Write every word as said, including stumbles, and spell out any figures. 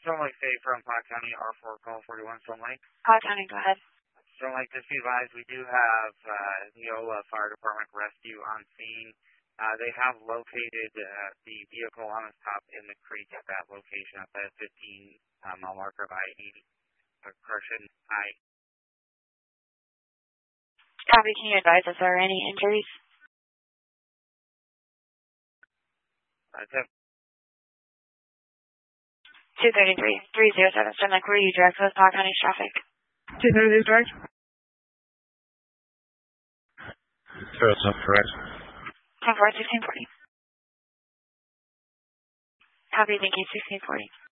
Storm Lake State from Pot County, R four, call forty-one, Storm Lake. Pot County, go ahead. Storm Lake, just be advised, we do have uh, Neola Fire Department rescue on scene. Uh, they have located uh, the vehicle on the top in the creek at that location at the fifteen uh, mile marker of I eighty, uh, Crushing I. Copy, can you advise us, are there any injuries? That's it. two thirty-three, three oh seven, Storm Lake, where are you direct with Pot County traffic? two thirty-three direct. That's not correct. ten four, sixteen forty. Copy, thank you, sixteen forty.